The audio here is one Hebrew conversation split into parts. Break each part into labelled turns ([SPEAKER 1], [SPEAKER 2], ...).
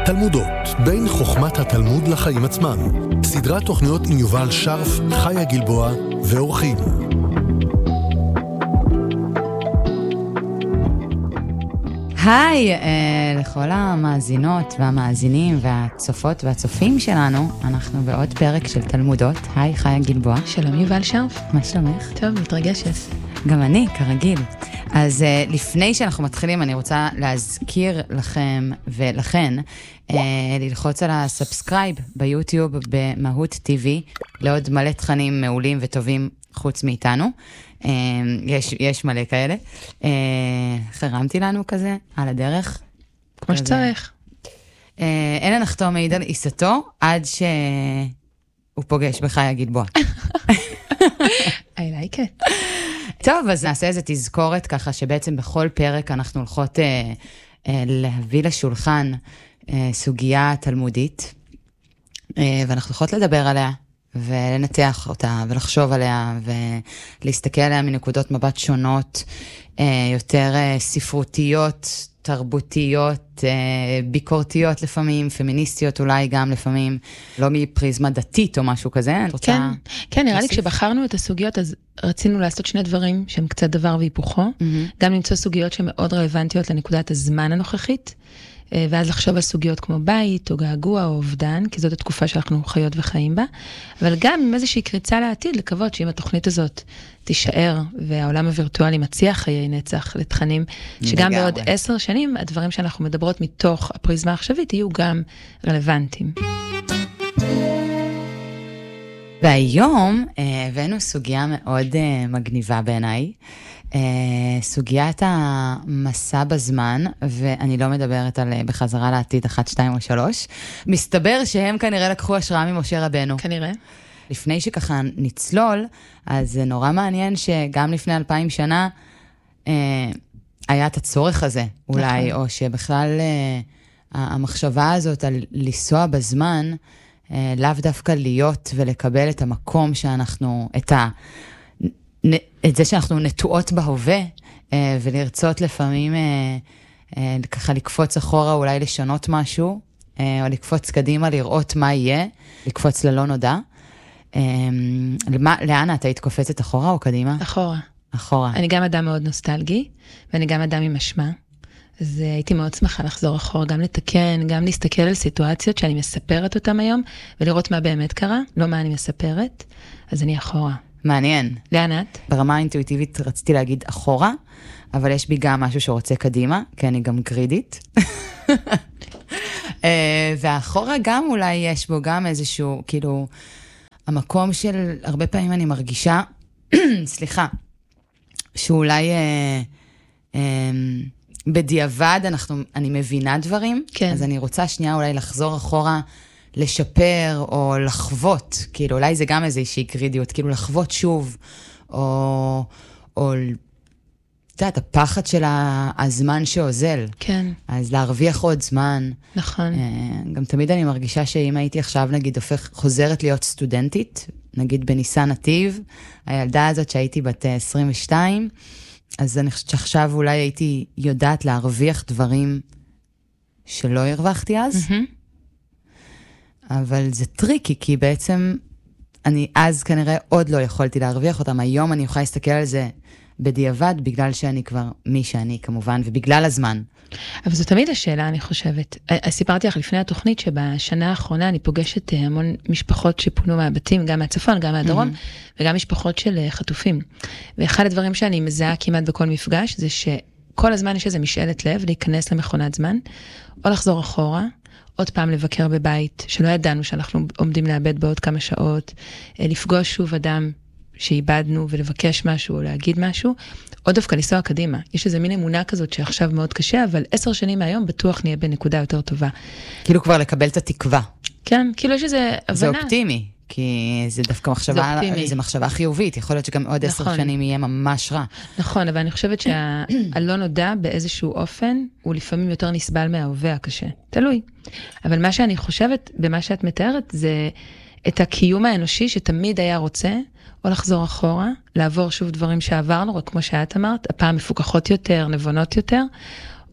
[SPEAKER 1] תלמודות, בין חוכמת התלמוד לחיים עצמם. סדרת תוכניות עם יובל שרף, חיה גלבוע ואורחים.
[SPEAKER 2] היי, לכל המאזינות והמאזינים והצופות והצופים שלנו, אנחנו בעוד פרק של תלמודות. היי, חיה גלבוע.
[SPEAKER 3] שלום יובל שרף.
[SPEAKER 2] מה שלומך?
[SPEAKER 3] טוב, מתרגשת.
[SPEAKER 2] גם אני, כרגיל. אז לפני שאנחנו מתחילים, אני רוצה להזכיר לכם ולכן, ללחוץ על הסאבסקרייב ביוטיוב במהות TV, לעוד מלא תכנים מעולים וטובים חוץ מאיתנו. יש מלא כאלה. חרמתי לנו כזה על הדרך.
[SPEAKER 3] כמו שצריך.
[SPEAKER 2] אין הנחתום מעיד על עיסתו עד שהוא פוגש בחיה גלבוע.
[SPEAKER 3] I like it.
[SPEAKER 2] טוב, אז נעשה איזה תזכורת ככה שבעצם בכל פרק אנחנו הולכות להביא לשולחן סוגיה תלמודית, ואנחנו הולכות לדבר עליה ולנתח אותה ולחשוב עליה ולהסתכל עליה מנקודות מבט שונות, יותר ספרותיות, תרבותיות, ביקורתיות לפעמים, פמיניסטיות אולי גם לפעמים, לא מפריזמה דתית או משהו כזה.
[SPEAKER 3] כן, נראה לי כשבחרנו את הסוגיות, אז רצינו לעשות שני דברים שהם קצת דבר והיפוכו, גם למצוא סוגיות שמאוד רלוונטיות לנקודת הזמן הנוכחית, ואז לחשוב על סוגיות כמו בית, או געגוע, או אובדן, כי זאת התקופה שאנחנו חיות וחיים בה, אבל גם עם איזושהי קריצה לעתיד, לקוות שאם התוכנית הזאת תישאר, והעולם הווירטואלי מציע חיי נצח לתכנים, שגם בעוד 10 שנים, הדברים שאנחנו מדברות מתוך הפריזמה העכשווית, יהיו גם רלוונטיים.
[SPEAKER 2] והיום הבאנו סוגיה מאוד מגניבה בעיניי, סוגיית המסע בזמן, ואני לא מדברת על בחזרה לעתיד 1, 2 או 3, מסתבר שהם כנראה לקחו השראה ממשה רבנו.
[SPEAKER 3] כנראה.
[SPEAKER 2] לפני שככה נצלול, אז זה נורא מעניין שגם לפני 2000 שנה היה את הצורך הזה, אולי, או שבכלל המחשבה הזאת על לנסוע בזמן, לאו דווקא להיות ולקבל את המקום שאנחנו, את זה שאנחנו נטועות בהווה, ולרצות לפעמים ככה לקפוץ אחורה, אולי לשנות משהו, או לקפוץ קדימה, לראות מה יהיה, לקפוץ ללא נודע. לאן את היית קופצת, אחורה או קדימה?
[SPEAKER 3] אחורה.
[SPEAKER 2] אחורה.
[SPEAKER 3] אני גם אדם מאוד נוסטלגי, ואני גם אדם עם אשמה. אז הייתי מאוד שמחה לחזור אחורה, גם לתקן, גם להסתכל על סיטואציות שאני מספרת אותם היום, ולראות מה באמת קרה, לא מה אני מספרת. אז אני אחורה.
[SPEAKER 2] מעניין.
[SPEAKER 3] לאן את?
[SPEAKER 2] ברמה האינטואיטיבית רציתי להגיד אחורה, אבל יש בי גם משהו שרוצה קדימה, כי אני גם גרידית. והאחורה גם אולי יש בו גם איזשהו, כאילו, המקום של, הרבה פעמים אני מרגישה, סליחה, שאולי בדיעבד אני מבינה דברים,
[SPEAKER 3] כן.
[SPEAKER 2] אז אני רוצה שנייה אולי לחזור אחורה, לשפר או לחוות, כאילו אולי זה גם איזושהי גרידיות, כאילו לחוות שוב, או את הפחד של הזמן שעוזל.
[SPEAKER 3] כן.
[SPEAKER 2] אז להרוויח עוד זמן.
[SPEAKER 3] נכון.
[SPEAKER 2] גם תמיד אני מרגישה שאם הייתי עכשיו, נגיד, חוזרת להיות סטודנטית, נגיד בניסן נתיב, הילדה הזאת שהייתי בת 22, אז אני חושבת שעכשיו אולי הייתי יודעת להרוויח דברים שלא הרווחתי אז. אבל זה טריקי, כי בעצם אני אז כנראה עוד לא יכולתי להרוויח אותם. היום אני יכולה להסתכל על זה בדיעבד, בגלל שאני כבר מי שאני כמובן, ובגלל הזמן.
[SPEAKER 3] אבל זו תמיד השאלה, אני חושבת. סיפרתי לך לפני התוכנית שבשנה האחרונה אני פוגשת המון משפחות שפונו מהבתים, גם מהצפון, גם מהדרום, וגם משפחות של חטופים. ואחד הדברים שאני מזהה כמעט בכל מפגש, זה שכל הזמן יש איזה משאלת לב, להיכנס למכונת זמן, או לחזור אחורה, עוד פעם לבקר בבית, שלא ידענו שאנחנו עומדים לאבד בעוד כמה שעות, לפגוש שוב אדם שאיבדנו ולבקש משהו או להגיד משהו, או דווקא לנסוע קדימה. יש איזו מין אמונה כזאת שעכשיו מאוד קשה, אבל 10 שנים מהיום בטוח נהיה בנקודה יותר טובה.
[SPEAKER 2] כאילו כבר לקבל את התקווה.
[SPEAKER 3] כן, כאילו יש איזו הבנה.
[SPEAKER 2] זה אופטימי, כי זה דווקא מחשבה, זה מחשבה חיובית, יכול להיות שגם עוד 10 שנים יהיה ממש רע.
[SPEAKER 3] נכון, אבל אני חושבת שהלא נודע באיזשהו אופן, הוא לפעמים יותר נסבל מההווה הקשה. תלוי. אבל מה שאני חושבת, במה שאת מתארת, זה את הקיום האנושי שתמיד היה רוצה, או לחזור אחורה, לעבור שוב דברים שעברנו, רק כמו שאת אמרת, הפעם מפוקחות יותר, נבונות יותר,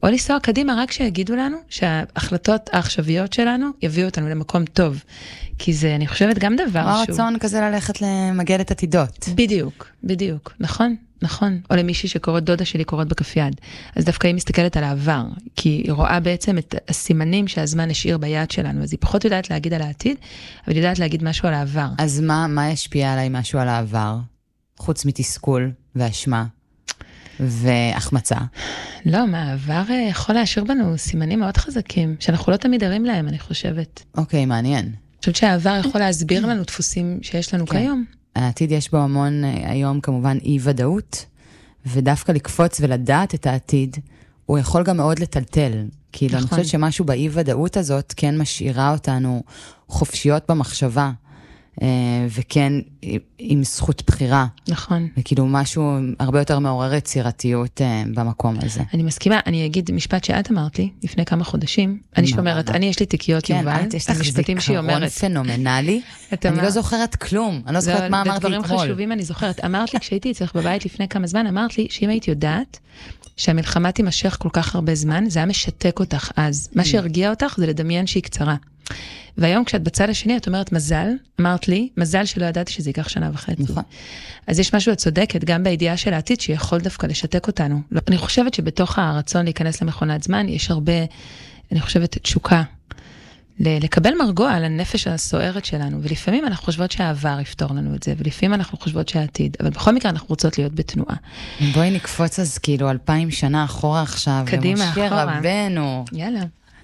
[SPEAKER 3] או לנסוע קדימה רק שיגידו לנו שההחלטות העכשוויות שלנו יביאו אותנו למקום טוב. כי זה, אני חושבת, גם דבר
[SPEAKER 2] או הרצון כזה ללכת למגל את עתידות.
[SPEAKER 3] בדיוק, נכון. או למישהי שקוראת, דודה שלי קוראת בכף יד. אז דווקא היא מסתכלת על העבר, כי היא רואה בעצם את הסימנים שהזמן השאיר ביד שלנו, אז היא פחות יודעת להגיד על העתיד, אבל יודעת להגיד משהו על העבר.
[SPEAKER 2] אז מה ישפיע עליי משהו על העבר? חוץ מתסכול ואשמה והחמצה.
[SPEAKER 3] לא, מה, העבר יכול להשאיר בנו סימנים מאוד חזקים, שאנחנו לא תמיד ערים להם, אני חושבת.
[SPEAKER 2] אוקיי, מעניין.
[SPEAKER 3] אני חושבת שהעבר יכול להסביר לנו דפוסים שיש לנו כיום.
[SPEAKER 2] העתיד יש בו המון היום כמובן אי ודאות, ודווקא לקפוץ ולדעת את העתיד, הוא יכול גם מאוד לטלטל. כאילו אני חושבת שמשהו באי ודאות הזאת כן משאירה אותנו חופשיות במחשבה, וכן עם זכות בחירה.
[SPEAKER 3] נכון.
[SPEAKER 2] וכאילו משהו הרבה יותר מעורר יצירתיות במקום הזה.
[SPEAKER 3] אני מסכימה, אני אגיד משפט שאת אמרת לי לפני כמה חודשים, אני שאומרת, אני יש לי תיקיות יובל,
[SPEAKER 2] כן, יש לי זיכרון פנומנלי, אני לא זוכרת כלום, אני לא זוכרת מה אמרתי אתמול.
[SPEAKER 3] דברים חשובים אני זוכרת, אמרת לי כשהייתי אצלך בבית לפני כמה זמן, אמרת לי שאם היית יודעת שהמלחמה תימשך כל כך הרבה זמן, זה היה משתק אותך אז. מה שהרגיע אותך זה לדמיין שהיא קצרה. והיום כשאת בצד השני, את אומרת מזל, אמרת לי, מזל שלא ידעתי שזה ייקח 1.5 שנה.
[SPEAKER 2] נכון.
[SPEAKER 3] אז יש משהו את צודקת, גם בידיעה של העתיד, שיכול דווקא לשתק אותנו. אני חושבת שבתוך הרצון להיכנס למכונת זמן, יש הרבה, אני חושבת, תשוקה, לקבל מרגוע על הנפש הסוערת שלנו, ולפעמים אנחנו חושבות שהעבר יפתור לנו את זה, ולפעמים אנחנו חושבות שהעתיד, אבל בכל מקרה אנחנו רוצות להיות בתנועה.
[SPEAKER 2] בואי נקפוץ אז כאילו 2000 שנה אחורה עכשיו,
[SPEAKER 3] קדימה, אחורה.
[SPEAKER 2] רבנו.
[SPEAKER 3] יאללה.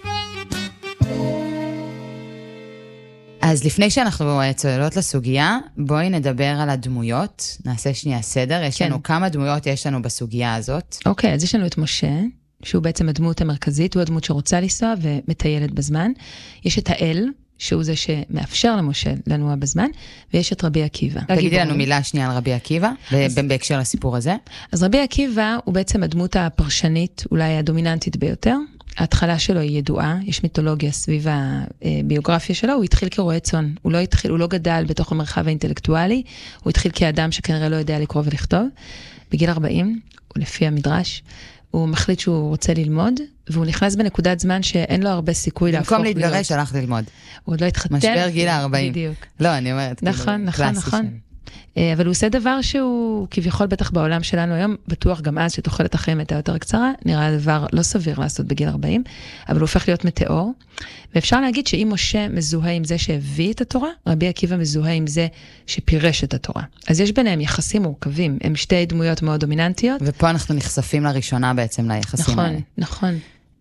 [SPEAKER 2] אז לפני שאנחנו צוללות לסוגיה, בואי נדבר על הדמויות, נעשה שנייה סדר, יש לנו כמה דמויות יש לנו בסוגיה הזאת.
[SPEAKER 3] אוקיי, אז יש לנו את משה, שהוא בעצם הדמות המרכזית, הוא הדמות שרוצה לנסוע ומטיילת בזמן. יש את האל, שהוא זה שמאפשר למשה לנוע בזמן, ויש את רבי עקיבא.
[SPEAKER 2] תגידי לנו מילה שנייה על רבי עקיבא, בהקשר לסיפור הזה.
[SPEAKER 3] אז רבי עקיבא הוא בעצם הדמות הפרשנית, אולי הדומיננטית ביותר. ההתחלה שלו היא ידועה, יש מיתולוגיה סביב הביוגרפיה שלו, הוא התחיל כרועה צאן, הוא לא גדל בתוך המרחב האינטלקטואלי, הוא התחיל כאדם שכנראה לא יודע לקרוא ולכתוב. בגיל 40, לפי המדרש, הוא מחליט שהוא רוצה ללמוד, והוא נכנס בנקודת זמן שאין לו הרבה סיכוי להפוך
[SPEAKER 2] להיות. במקום להתגרש, הלך ללמוד.
[SPEAKER 3] הוא עוד לא התחתן.
[SPEAKER 2] משבר גיל 40.
[SPEAKER 3] בדיוק.
[SPEAKER 2] לא, אני אומרת.
[SPEAKER 3] נכון. אבל הוא עושה דבר שהוא כביכול בטח בעולם שלנו היום, בטוח גם אז שתוחלת החיים הייתה יותר קצרה, נראה דבר לא סביר לעשות בגיל 40, אבל הוא הופך להיות מטאור, ואפשר להגיד שאם משה מזוהה עם זה שהביא את התורה, רבי עקיבא מזוהה עם זה שפירש את התורה. אז יש ביניהם יחסים מורכבים, הם שתי דמויות מאוד דומיננטיות.
[SPEAKER 2] ופה אנחנו נחשפים לראשונה בעצם ליחסים האלה.
[SPEAKER 3] נכון.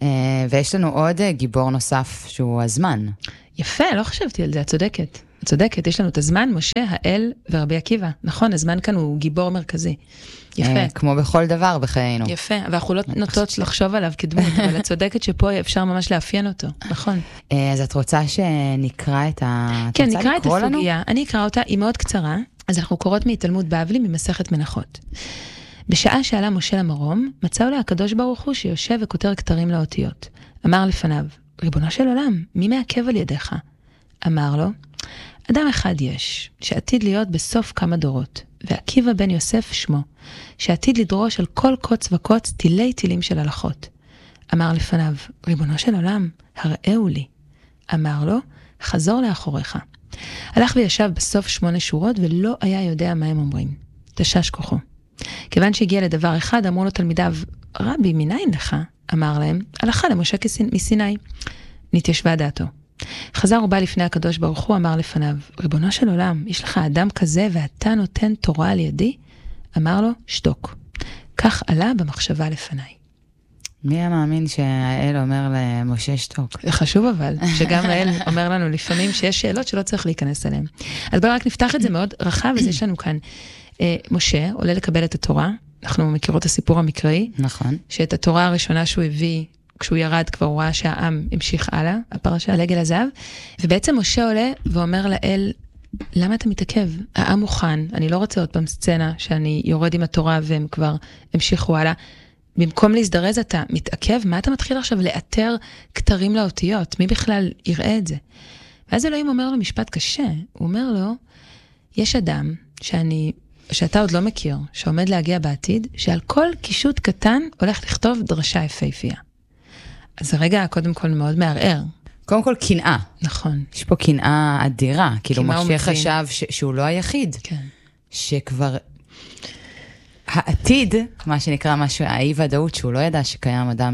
[SPEAKER 2] ויש לנו עוד גיבור נוסף שהוא הזמן.
[SPEAKER 3] יפה, לא חשבתי על זה, את צודקת, יש לנו את הזמן, משה, האל ורבי עקיבא. נכון, הזמן כאן הוא גיבור מרכזי. יפה.
[SPEAKER 2] כמו בכל דבר בחיינו.
[SPEAKER 3] יפה, אבל אנחנו לא נוטות לחשוב עליו כדמות, אבל את צודקת שפה אפשר ממש לאפיין אותו. נכון.
[SPEAKER 2] אז את רוצה שנקרא את
[SPEAKER 3] כן, נקרא את הסוגיה. אני אקרא אותה, היא מאוד קצרה, אז אנחנו קוראות מתלמוד בבלי ממסכת מנחות. בשעה שעלה משה למרום, מצאו לה הקדוש ברוך הוא שיושב וכותר כתרים לאותיות. אמר לפניו, ריבונו של עולם, מי מעכב על ידיך? אמר לו, אדם אחד יש, שעתיד להיות בסוף כמה דורות, ועקיבא בן יוסף שמו, שעתיד לדרוש על כל קוץ וקוץ תילי תילים של הלכות. אמר לפניו, ריבונו של עולם, הראהו לי. אמר לו, חזור לאחוריך. הלך וישב בסוף 8 שורות, ולא היה יודע מה הם אומרים. תשש כוחו. כיוון שהגיע לדבר אחד, אמרו לו תלמידיו, רבי, מניין לך? אמר להם, הלכה למשה מסיני. נתיישבה דעתו. חזר ובא לפני הקדוש ברוך הוא, אמר לפניו, ריבונו של עולם, יש לך אדם כזה ואתה נותן תורה על ידי? אמר לו, שתוק. כך עלה במחשבה לפניי.
[SPEAKER 2] מי המאמין שהאל אומר למשה שתוק?
[SPEAKER 3] זה חשוב אבל, שגם האל אומר לנו לפעמים שיש שאלות שלא צריך להיכנס אליהן. אז בואו רק נפתח את זה מאוד רחב, אז יש לנו כאן משה עולה לקבל את התורה, אנחנו מכירות את הסיפור המקראי,
[SPEAKER 2] נכון.
[SPEAKER 3] שאת התורה הראשונה שהוא הביא, כשהוא ירד כבר הוא ראה שהעם המשיך הלאה, הפרשה על עגל הזהב, ובעצם משה עולה ואומר לאל, למה אתה מתעכב? העם מוכן, אני לא רוצה עוד פעם סצנה שאני יורד עם התורה והם כבר המשיכו הלאה, במקום להזדרז אתה מתעכב, מה אתה מתחיל עכשיו לאתר כתרים לאותיות? מי בכלל יראה את זה? ואז אלוהים אומר לו משפט קשה, הוא אומר לו, יש אדם שאתה עוד לא מכיר, שעומד להגיע בעתיד, שעל כל קישוט קטן הולך לכתוב דרשה יפהפייה. אז הרגע קודם כל מאוד מערער.
[SPEAKER 2] קודם כל קנאה.
[SPEAKER 3] נכון.
[SPEAKER 2] יש פה קנאה אדירה, כאילו
[SPEAKER 3] מה הוא
[SPEAKER 2] משה
[SPEAKER 3] מבין?
[SPEAKER 2] חשב שהוא לא היחיד,
[SPEAKER 3] כן.
[SPEAKER 2] שכבר העתיד, מה שנקרא משהו, האי ודאות, שהוא לא ידע שקיים אדם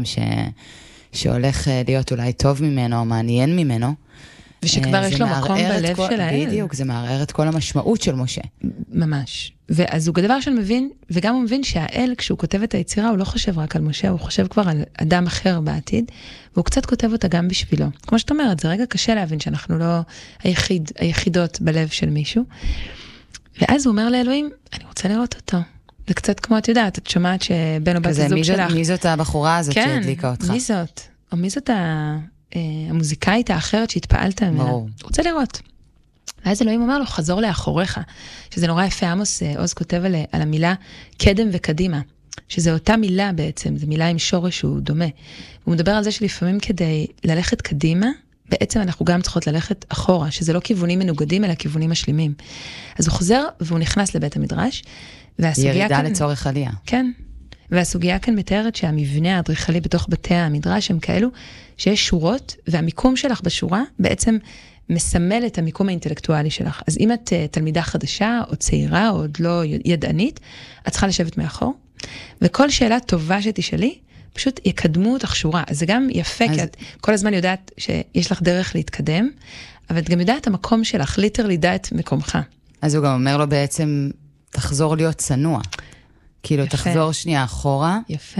[SPEAKER 2] שהולך להיות אולי טוב ממנו, או מעניין ממנו.
[SPEAKER 3] ושכבר יש לו מקום בלב של האל.
[SPEAKER 2] בדיוק, זה מערער את כל המשמעות של משה.
[SPEAKER 3] ממש. ואז הוא דבר שאני מבין, וגם הוא מבין שהאל, כשהוא כותב את היצירה, הוא לא חושב רק על משה, הוא חושב כבר על אדם אחר בעתיד, והוא קצת כותב אותה גם בשבילו. כמו שאת אומרת, זה רגע קשה להבין שאנחנו לא היחידות בלב של מישהו. ואז הוא אומר לאלוהים, אני רוצה לראות אותו. זה קצת כמו, את יודעת, את שומעת שבן או בת הזוג שלך.
[SPEAKER 2] מי זאת הבחורה הזאת שהדליקה אותך?
[SPEAKER 3] כן, מי זאת? או מי זאת המוזיקאית האחרת שהתפעלת ממנה?
[SPEAKER 2] ברור.
[SPEAKER 3] רוצה לראות. ואז אלוהים אומר לו, חזור לאחוריך, שזה נורא יפה, עמוס עוז כותב על המילה קדם וקדימה, שזה אותה מילה בעצם, זו מילה עם שורש שהוא דומה. הוא מדבר על זה שלפעמים כדי ללכת קדימה, בעצם אנחנו גם צריכות ללכת אחורה, שזה לא כיוונים מנוגדים, אלא כיוונים משלימים. אז הוא חוזר והוא נכנס לבית המדרש,
[SPEAKER 2] ירידה לצורך עלייה.
[SPEAKER 3] כן. והסוגיה כאן מתארת שהמבנה האדריכלי בתוך בתי המדרש הם כאלו, שיש שורות, והמיקום שלך בשורה בעצם מסמל את המיקום האינטלקטואלי שלך. אז אם את תלמידה חדשה, או צעירה, או עוד לא ידענית, את צריכה לשבת מאחור, וכל שאלה טובה שתשאלי, פשוט יקדמו אותך שורה. אז זה גם יפה, כי את כל הזמן יודעת שיש לך דרך להתקדם, אבל את גם יודעת המקום שלך, ליטרלי דע את מקומך.
[SPEAKER 2] אז הוא גם אומר לו בעצם, תחזור להיות צנוע. כאילו, יפה. תחזור שנייה אחורה.
[SPEAKER 3] יפה.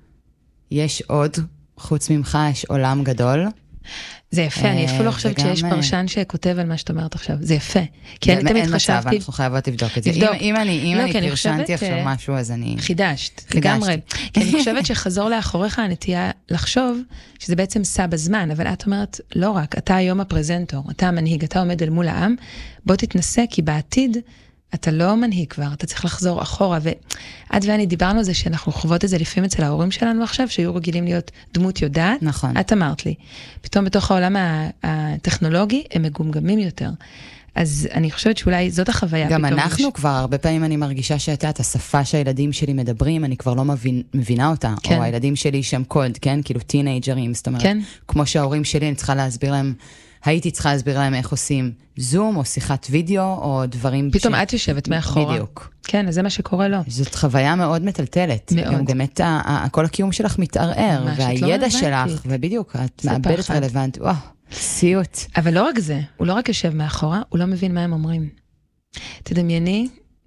[SPEAKER 2] יש עוד, חוץ ממך, יש עולם גדול.
[SPEAKER 3] זה יפה, אני אפילו לא חושבת שיש פרשן שכותב על מה שאת אומרת עכשיו. זה יפה. כי אני תמיד חשבתי... אין מצב,
[SPEAKER 2] אנחנו חייבות לבדוק את זה. אם אני פרשנתי עכשיו משהו, אז אני...
[SPEAKER 3] חידשת, לגמרי. כי אני חושבת שחזור לאחוריך הנטייה לחשוב שזה בעצם סע בזמן, אבל את אומרת, לא רק, אתה היום הפרזנטור, אתה המנהיג, אתה עומד אל מול העם, בוא תתנסה, כי בעתיד אתה לא מנהיג כבר, אתה צריך לחזור אחורה, ואת ואני דיברנו על זה שאנחנו חוות את זה לפעמים אצל ההורים שלנו עכשיו, שהיו רגילים להיות דמות יודעת,
[SPEAKER 2] נכון.
[SPEAKER 3] את אמרת לי, פתאום בתוך העולם הטכנולוגי, הם מגומגמים יותר. אז אני חושבת שאולי זאת החוויה.
[SPEAKER 2] גם אנחנו כבר, הרבה פעמים אני מרגישה את השפה שהילדים שלי מדברים, אני כבר לא מבינה אותה, כן. או הילדים שלי שם קוד, כן? כאילו טינאג'רים, זאת אומרת,
[SPEAKER 3] כן.
[SPEAKER 2] כמו שההורים שלי, אני צריכה להסביר להם, הייתי צריכה להסביר להם איך עושים זום, או שיחת וידאו, או דברים...
[SPEAKER 3] פתאום את יושבת מאחורה.
[SPEAKER 2] בדיוק.
[SPEAKER 3] כן, אז זה מה שקורה לו.
[SPEAKER 2] זאת חוויה מאוד מטלטלת.
[SPEAKER 3] מאוד.
[SPEAKER 2] גם באמת, כל הקיום שלך מתערער, והידע שלך, ובדיוק, את מאבדת רלוונט. וואו, סיוט.
[SPEAKER 3] אבל לא רק זה, הוא לא רק יושב מאחורה, הוא לא מבין מה הם אומרים. תדמייני,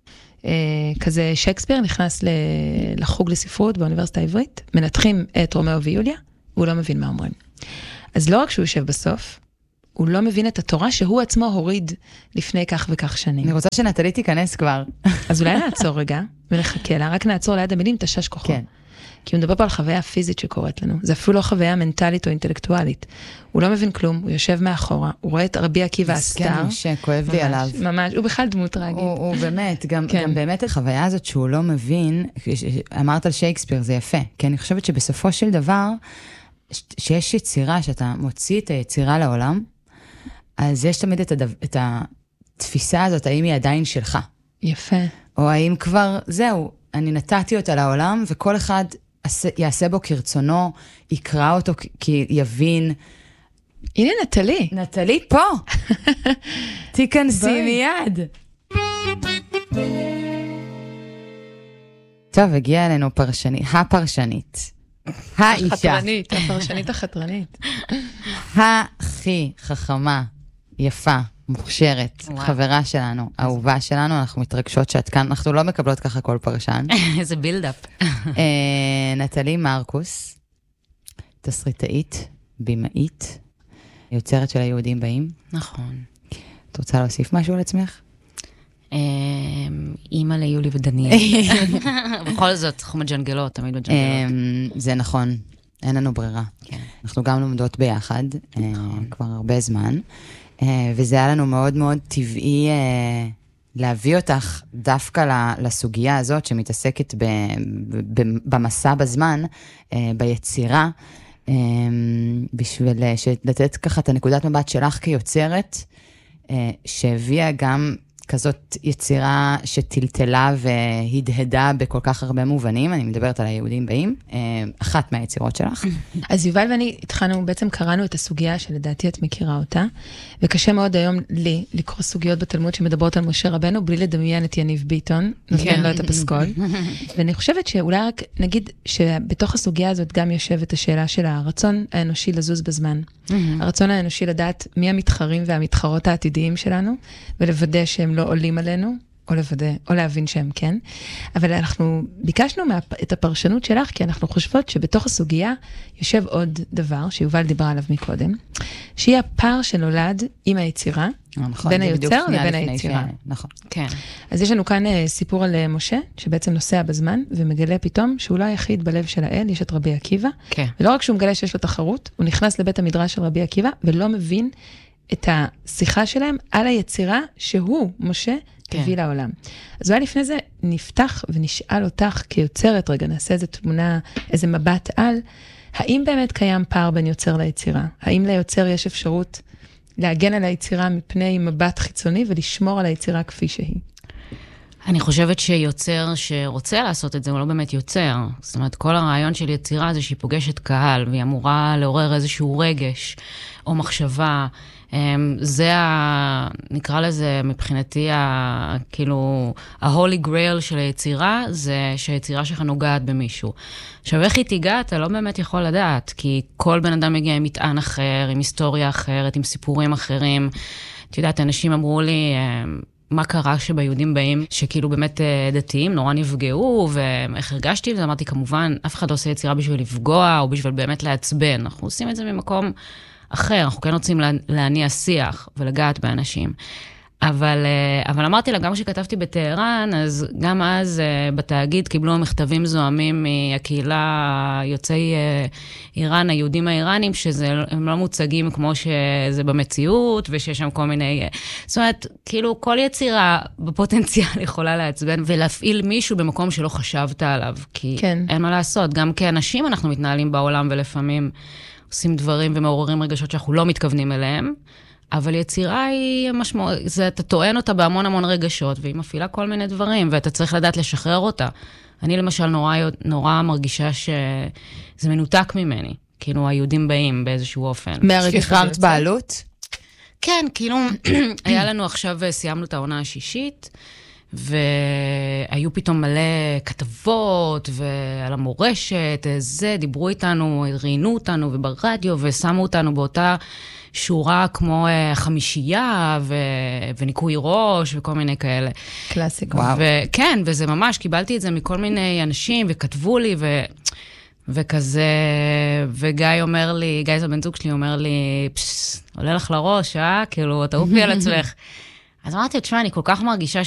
[SPEAKER 3] כזה שייקספיר נכנס לחוג לספרות באוניברסיטה העברית, מנתחים את רומאו ויוליה, והוא לא מבין מה אומרים. אז לא רק שהוא יושב בסוף, הוא לא מבין את התורה שהוא עצמו הוריד לפני כך וכך שנים.
[SPEAKER 2] אני רוצה שנטלי תיכנס כבר.
[SPEAKER 3] אז אולי נעצור רגע ונחכה לה, רק נעצור ליד המילים תשש כוחו.
[SPEAKER 2] כן.
[SPEAKER 3] כי הוא מדבר פה על חוויה פיזית שקורית לנו. זה אפילו לא חוויה מנטלית או אינטלקטואלית. הוא לא מבין כלום, הוא יושב מאחורה, הוא רואה את רבי עקיבא הסתר.
[SPEAKER 2] מסכן משה, כואב לי עליו.
[SPEAKER 3] ממש, הוא בכלל דמות טרגית.
[SPEAKER 2] הוא באמת, גם באמת החוויה הזאת שהוא לא מבין, אמרת על שייקספיר, זה יפה. כי אני חושבת שבסופו של דבר, שיש יצירה, שאתה מוציא את היצירה לעולם, אז יש תמיד את התפיסה הזאת, האם היא עדיין שלך.
[SPEAKER 3] יפה.
[SPEAKER 2] או האם כבר, זהו, אני נתתי אותה לעולם, וכל אחד יעשה בו כרצונו, יקרא אותו כי יבין.
[SPEAKER 3] הנה נטלי.
[SPEAKER 2] נטלי פה. תיכנסי מיד. טוב, הגיעה אלינו הפרשנית. האישה.
[SPEAKER 3] החתרנית, הפרשנית החתרנית.
[SPEAKER 2] הכי חכמה, יפה, מוכשרת, חברה שלנו, אהובה שלנו, אנחנו מתרגשות שאת כאן, אנחנו לא מקבלות ככה כל פרשן.
[SPEAKER 4] איזה בילדאפ.
[SPEAKER 2] נטלי מרקוס, תסריטאית, בימאית, יוצרת של היהודים באים.
[SPEAKER 4] נכון.
[SPEAKER 2] את רוצה להוסיף משהו על עצמך?
[SPEAKER 4] אימא ליולי ודניאל. בכל זאת, אנחנו מג'נגלות, תמיד מג'נגלות.
[SPEAKER 2] זה נכון, אין לנו ברירה. אנחנו גם לומדות ביחד, כבר הרבה זמן, וזה היה לנו מאוד מאוד טבעי להביא אותך דווקא לסוגיה הזאת, שמתעסקת במסע בזמן, ביצירה, בשביל לתת ככה את הנקודת מבט שלך כיוצרת, שהביאה גם כזאת יצירה שטלטלה והדהדה בכל כך הרבה מובנים, אני מדברת על היהודים באים, אחת מהיצירות שלך.
[SPEAKER 3] אז יובל ואני התחלנו, בעצם קראנו את הסוגיה שלדעתי את מכירה אותה, וקשה מאוד היום לי לקרוא סוגיות בתלמוד שמדברות על משה רבנו, בלי לדמיין את יניב ביטון, נותן לו את הפסקול. ואני חושבת שאולי רק נגיד שבתוך הסוגיה הזאת גם יושבת השאלה של הרצון האנושי לזוז בזמן. הרצון האנושי לדעת מי המתחרים והמתחרות העתידיים שלנו, ולוודא שהם לא עולים עלינו, או להבין שהם כן. אבל אנחנו ביקשנו את הפרשנות שלך, כי אנחנו חושבות שבתוך הסוגיה יושב עוד דבר, שיובל דיברה עליו מקודם, שהיא הפער שנולד עם היצירה, בין היוצר לבין היצירה.
[SPEAKER 2] נכון.
[SPEAKER 4] כן.
[SPEAKER 3] אז יש לנו כאן סיפור על משה, שבעצם נוסע בזמן, ומגלה פתאום שהוא לא היחיד בלב של האל, יש את רבי עקיבא.
[SPEAKER 4] כן.
[SPEAKER 3] ולא רק שהוא מגלה שיש לו תחרות, הוא נכנס לבית המדרש של רבי עקיבא, ולא מבין את השיחה שלהם על היצירה שהוא, משה, הביא לעולם. אז אולי לפני זה נפתח ונשאל אותך כיוצרת, רגע נעשה איזה תמונה, איזה מבט על, האם באמת קיים פער בין יוצר ליצירה? האם ליוצר יש אפשרות להגן על היצירה מפני מבט חיצוני ולשמור על היצירה כפי שהיא?
[SPEAKER 4] אני חושבת שיוצר שרוצה לעשות את זה, הוא לא באמת יוצר. זאת אומרת, כל הרעיון של יצירה זה שהיא פוגשת קהל, והיא אמורה לעורר איזשהו רגש או מחשבה. זה נקרא לזה מבחינתי, כאילו, ה-holy grail של היצירה, זה שהיצירה שלך נוגעת במישהו. עכשיו, איך היא תיגע, אתה לא באמת יכול לדעת, כי כל בן אדם מגיע עם מטען אחר, עם היסטוריה אחרת, עם סיפורים אחרים. את יודעת, אנשים אמרו לי, מה קרה שביהודים באים, שכאילו באמת דתיים נורא נפגעו, ואיך הרגשתי, וזה אמרתי, כמובן, אף אחד לא עושה יצירה בשביל לפגוע, או בשביל באמת לעצבן. אנחנו עושים את זה ממקום אחר, אנחנו כן רוצים להניע שיח ולגעת באנשים. אבל אמרתי לה, גם כשכתבתי בטהרן, אז גם אז בתאגיד קיבלו מכתבים זוהמים מהקהילה יוצאי איראן, היהודים האיראנים, שהם לא מוצגים כמו שזה במציאות, ושיש שם כל מיני... זאת אומרת, כאילו כל יצירה בפוטנציאל יכולה לעצבן, ולהפעיל מישהו במקום שלא חשבת עליו, כי כן. אין מה לעשות. גם כאנשים אנחנו מתנהלים בעולם, ולפעמים עושים דברים ומעוררים רגשות שאנחנו לא מתכוונים אליהם, אבל יצירה היא משמעות, אתה טוען אותה בהמון המון רגשות, והיא מפעילה כל מיני דברים, ואתה צריך לדעת לשחרר אותה. אני למשל נורא מרגישה שזה מנותק ממני, כאילו היהודים באים באיזשהו אופן.
[SPEAKER 2] שחררת בעלות?
[SPEAKER 4] כן, כאילו, היה לנו עכשיו, סיימנו את העונה השישית, והיו פתאום מלא כתבות, ועל המורשת, דיברו איתנו, ראיינו אותנו, וברדיו, ושמו אותנו באותה שורה כמו חמישייה, וניקוי ראש, וכל מיני כאלה.
[SPEAKER 3] קלאסיקה.
[SPEAKER 4] כן, וזה ממש, קיבלתי את זה מכל מיני אנשים, וכתבו לי, וכזה, וגיא אומר לי, גיא זה בן זוג שלי, אומר לי, עולה לך לראש, כאילו, תעופי על עצמך. אז אמרתי, תשמע, אני כל כך מרגישה